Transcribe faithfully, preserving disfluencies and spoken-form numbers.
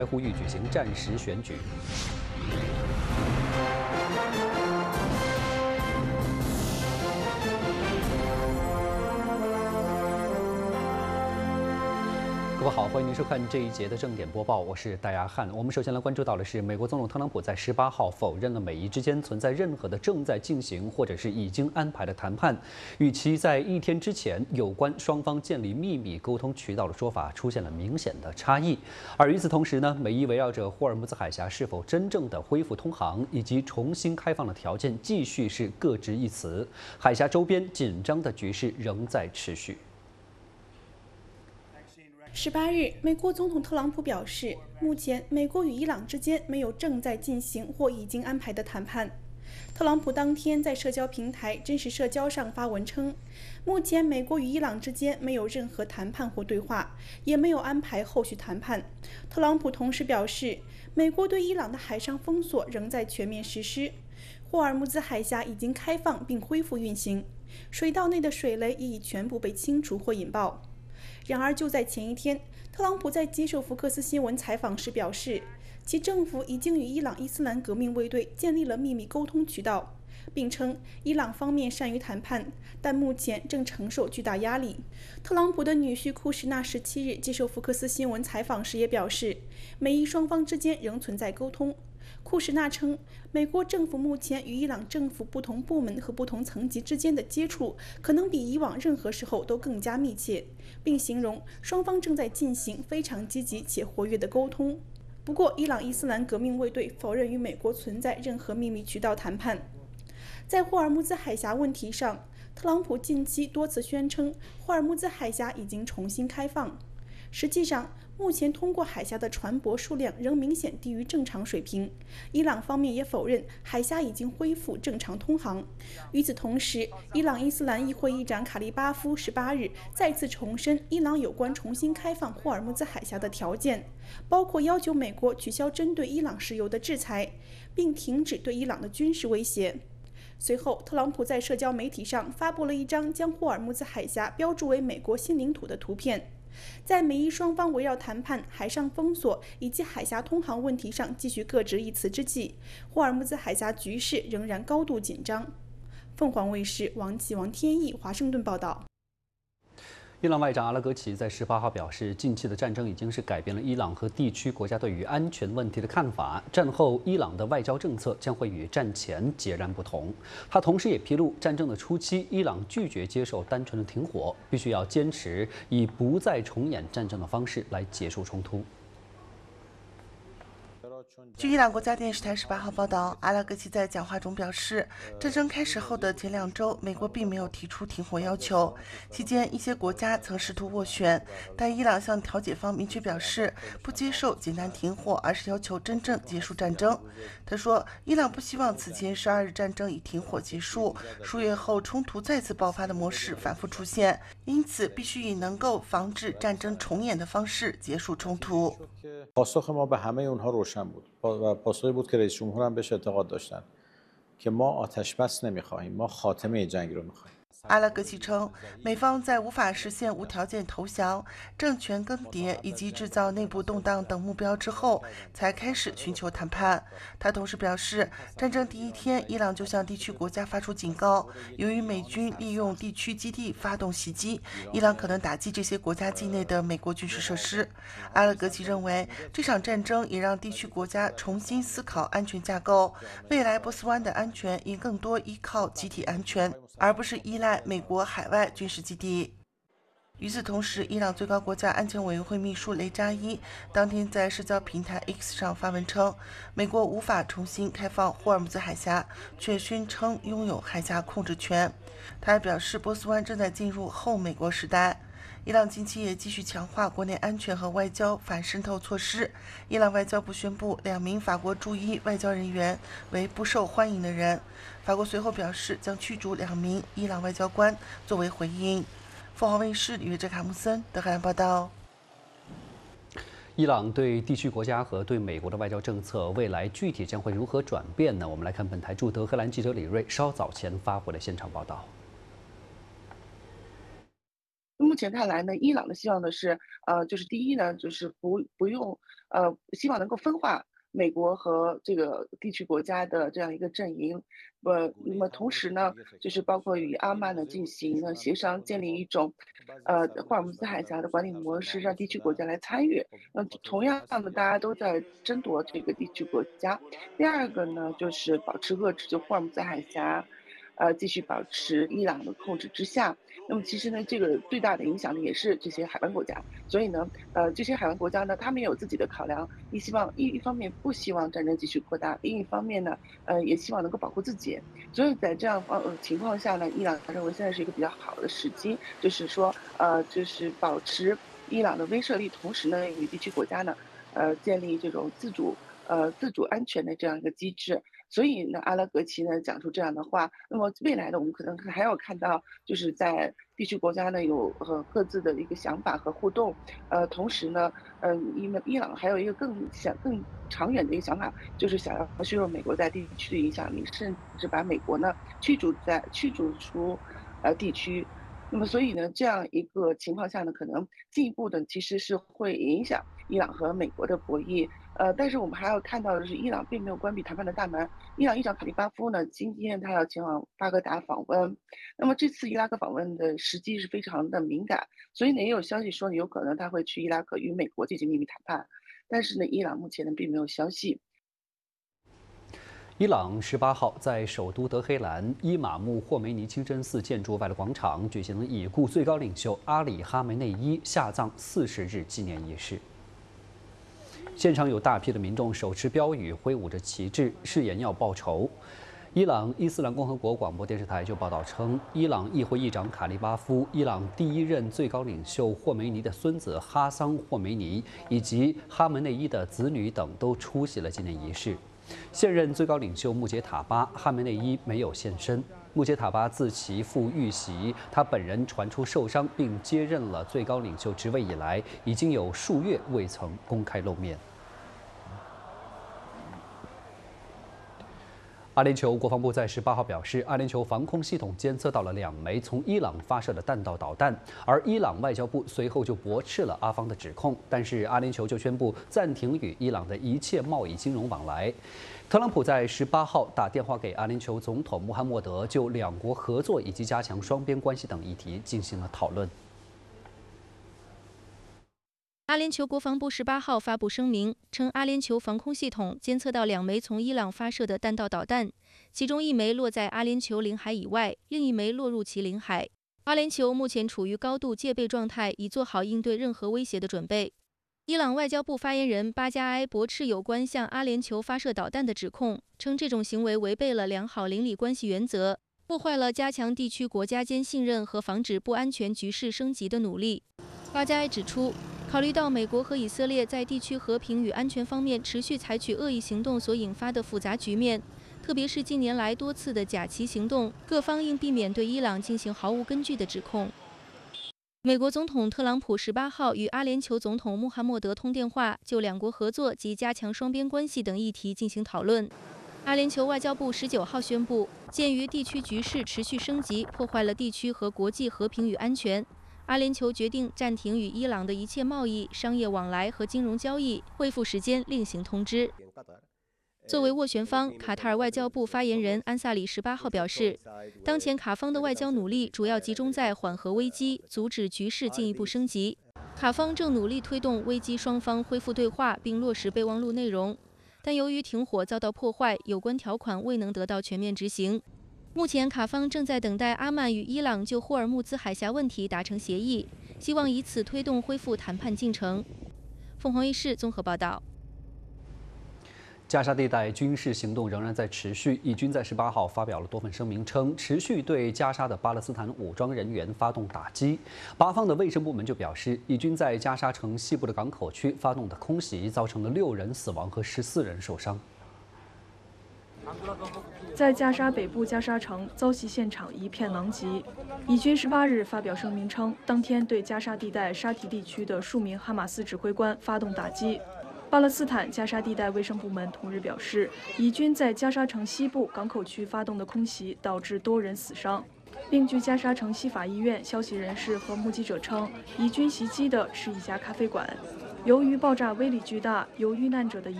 呼吁举行战时选举。各位好，欢迎您收看这一节的正点播报，我是戴亚汉。我们首先来关注到的是，美国总统特朗普在十八号否认了美伊之间存在任何的正在进行或者是已经安排的谈判，与其在一天之前有关双方建立秘密沟通渠道的说法出现了明显的差异。而与此同时呢，美伊围绕着霍尔木兹海峡是否真正的恢复通航以及重新开放的条件，继续是各执一词。海峡周边紧张的局势仍在持续。 十八日，美国总统特朗普表示，目前美国与伊朗之间没有正在进行或已经安排的谈判。特朗普当天在社交平台真实社交上发文称，目前美国与伊朗之间没有任何谈判或对话，也没有安排后续谈判。特朗普同时表示，美国对伊朗的海上封锁仍在全面实施，霍尔木兹海峡已经开放并恢复运行，水道内的水雷也已全部被清除或引爆。然而，就在前一天，特朗普在接受福克斯新闻采访时表示，其政府已经与伊朗伊斯兰革命卫队建立了秘密沟通渠道，并称伊朗方面善于谈判，但目前正承受巨大压力。特朗普的女婿库什纳十七日接受福克斯新闻采访时也表示，美伊双方之间仍存在沟通。库什纳称，美国政府目前与伊朗政府不同部门和不同层级之间的接触可能比以往任何时候都更加密切，并形容双方正在进行非常积极且活跃的沟通。不过，伊朗伊斯兰革命卫队否认与美国存在任何秘密渠道谈判。在霍尔木兹海峡问题上，特朗普近期多次宣称霍尔木兹海峡已经重新开放。实际上，目前通过海峡的船舶数量仍明显低于正常水平。伊朗方面也否认海峡已经恢复正常通航。与此同时，伊朗伊斯兰议会议长卡利巴夫十八日再次重申伊朗有关重新开放霍尔木兹海峡的条件，包括要求美国取消针对伊朗石油的制裁，并停止对伊朗的军事威胁。随后，特朗普在社交媒体上发布了一张将霍尔木兹海峡标注为美国新领土的图片。在美伊双方围绕谈判、海上封锁以及海峡通航问题上继续各执一词之际，霍尔木兹海峡局势仍然高度紧张。凤凰卫视王启王天意华盛顿报道。 伊朗外长阿拉格齐在十八号表示，近期的战争已经是改变了伊朗和地区国家对于安全问题的看法。战后，伊朗的外交政策将会与战前截然不同。他同时也披露，战争的初期，伊朗拒绝接受单纯的停火，必须要坚持以不再重演战争的方式来结束冲突。 据伊朗国家电视台十八号报道，阿拉格齐在讲话中表示，战争开始后的前两周，美国并没有提出停火要求。期间，一些国家曾试图斡旋，但伊朗向调解方明确表示，不接受简单停火，而是要求真正结束战争。他说，伊朗不希望此前十二日战争以停火结束，数月后冲突再次爆发的模式反复出现，因此必须以能够防止战争重演的方式结束冲突。 و پاسخی بود که رئیس جمهور هم بهش اعتقاد داشتن که ما آتش بس نمیخواهیم ما خاتمه جنگ رو میخواهیم。 阿拉格齐称，美方在无法实现无条件投降、政权更迭以及制造内部动荡等目标之后，才开始寻求谈判。他同时表示，战争第一天，伊朗就向地区国家发出警告，由于美军利用地区基地发动袭击，伊朗可能打击这些国家境内的美国军事设施。阿拉格齐认为，这场战争也让地区国家重新思考安全架构，未来波斯湾的安全应更多依靠集体安全，而不是依赖美国海外军事基地。与此同时，伊朗最高国家安全委员会秘书雷扎伊当天在社交平台 X 上发文称，美国无法重新开放霍尔木兹海峡，却宣称拥有海峡控制权。他还表示，波斯湾正在进入后美国时代。伊朗近期也继续强化国内安全和外交反渗透措施。伊朗外交部宣布，两名法国驻伊外交人员为不受欢迎的人。法国随后表示，将驱逐两名伊朗外交官作为回应。凤凰卫视约哲卡穆森德黑兰报道。 伊朗对地区国家和对美国的外交政策未来具体将会如何转变呢？我们来看本台驻德黑兰记者李锐稍早前发回的现场报道。 目前看来呢，伊朗的希望的是，呃，就是第一呢，就是不不用，呃，希望能够分化美国和这个地区国家的这样一个阵营，呃，那么同时呢，就是包括与阿曼呢进行呢协商，建立一种，呃，霍尔木兹海峡的管理模式，让地区国家来参与。那同样的，大家都在争夺这个地区国家。第二个呢，就是保持遏制，就霍尔木兹海峡。呃，继续保持伊朗的控制之下。那么其实呢，这个最大的影响力也是这些海湾国家。所以呢，呃，这些海湾国家呢，他们也有自己的考量，一希望一一方面不希望战争继续扩大，另一方面呢，呃，也希望能够保护自己。所以在这样方呃情况下呢，伊朗认为现在是一个比较好的时机，就是说，呃，就是保持伊朗的威慑力，同时呢，与地区国家呢，呃，建立这种自主。呃，自主安全的这样一个机制，所以呢，阿拉格齐呢讲出这样的话，那么未来呢，我们可能还要看到，就是在地区国家呢有呃各自的一个想法和互动，呃，同时呢，嗯、呃，因为伊朗还有一个更想更长远的一个想法，就是想要削弱美国在地区的影响力，甚至把美国呢驱逐在驱逐出呃地区。那么，所以呢，这样一个情况下呢，可能进一步的其实是会影响伊朗和美国的博弈。呃，但是我们还要看到的是，伊朗并没有关闭谈判的大门。伊朗议长卡利巴夫呢，今天他要前往巴格达访问。那么这次伊拉克访问的时机是非常的敏感，所以呢，也有消息说有可能他会去伊拉克与美国进行秘密谈判。但是呢，伊朗目前呢并没有消息。 伊朗十八号在首都德黑兰伊玛目霍梅尼清真寺建筑外的广场举行了已故最高领袖阿里·哈梅内伊下葬四十日纪念仪式。现场有大批的民众手持标语，挥舞着旗帜，誓言要报仇。伊朗伊斯兰共和国广播电视台就报道称，伊朗议会议长卡利巴夫、伊朗第一任最高领袖霍梅尼的孙子哈桑·霍梅尼以及哈梅内伊的子女等都出席了纪念仪式。现任最高领袖穆杰塔巴·哈梅内伊没有现身。穆杰塔巴自其父遇袭，他本人传出受伤并接任了最高领袖职位以来，已经有数月未曾公开露面。阿联酋国防部在十八号表示，阿联酋防空系统监测到了两枚从伊朗发射的弹道导弹，而伊朗外交部随后就驳斥了阿方的指控，但是阿联酋就宣布暂停与伊朗的一切贸易金融往来。特朗普在十八号打电话给阿联酋总统穆罕默德，就两国合作以及加强双边关系等议题进行了讨论。 阿联酋国防部十八号发布声明称，阿联酋防空系统监测到两枚从伊朗发射的弹道导弹，其中一枚落在阿联酋领海以外，另一枚落入其领海。阿联酋目前处于高度戒备状态，已做好应对任何威胁的准备。伊朗外交部发言人巴加埃驳斥有关向阿联酋发射导弹的指控，称这种行为违背了良好邻里关系原则，破坏了加强地区国家间信任和防止不安全局势升级的努力。巴加埃指出，考虑到美国和以色列在地区和平与安全方面持续采取恶意行动所引发的复杂局面，特别是近年来多次的假旗行动，各方应避免对伊朗进行毫无根据的指控。美国总统特朗普十八号与阿联酋总统穆罕默德通电话，就两国合作及加强双边关系等议题进行讨论。阿联酋外交部十九号宣布，鉴于地区局势持续升级，破坏了地区和国际和平与安全，阿联酋决定暂停与伊朗的一切贸易、商业往来和金融交易，恢复时间另行通知。作为斡旋方，卡塔尔外交部发言人安萨里十八号表示，当前卡方的外交努力主要集中在缓和危机，阻止局势进一步升级。卡方正努力推动危机双方恢复对话，并落实备忘录内容，但由于停火遭到破坏，有关条款未能得到全面执行。目前，卡方正在等待阿曼与伊朗就霍尔木兹海峡问题达成协议，希望以此推动恢复谈判进程。凤凰卫视综合报道。 加沙地带军事行动仍然在持续，以军在十八号发表了多份声明，称持续对加沙的巴勒斯坦武装人员发动打击。巴方的卫生部门就表示，以军在加沙城西部的港口区发动的空袭，造成了六人死亡和十四人受伤。 在加沙北部加沙城遭袭现场一片狼藉。以军十八日发表声明称，当天对加沙地带沙提地区的数名哈马斯指挥官发动打击。巴勒斯坦加沙地带卫生部门同日表示，以军在加沙城西部港口区发动的空袭导致多人死伤。 并据加沙城西法医院消息人士和目击者称，以军袭击的是一家咖啡馆。由于爆炸威力巨大，有遇难者的遗